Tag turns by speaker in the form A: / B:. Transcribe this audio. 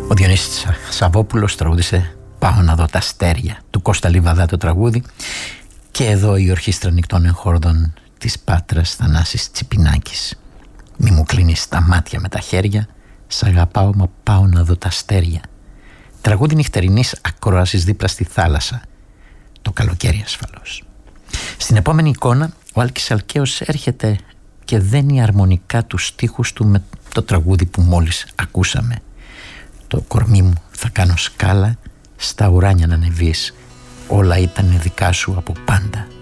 A: Ο Διονύσης Σαββόπουλος τραγούδισε «Πάω να δω τα αστέρια» του Κώστα Λιβαδά το τραγούδι. Και εδώ η Ορχήστρα Νικτών Εγχόρδων της Πάτρας, Θανάσης Τσιπινάκης. «Μη μου κλείνεις τα μάτια με τα χέρια, σ' αγαπάω μα πάω να δω τα αστέρια». Τραγούδι νυχτερινής ακρόασης δίπλα στη θάλασσα, το καλοκαίρι ασφαλώς. Στην επόμενη εικόνα ο Άλκης Αλκαίος έρχεται και δένει αρμονικά τους στίχους του με το τραγούδι που μόλις ακούσαμε. «Το κορμί μου θα κάνω σκάλα, στα ουράνια να ανεβείς, όλα ήταν δικά σου από πάντα».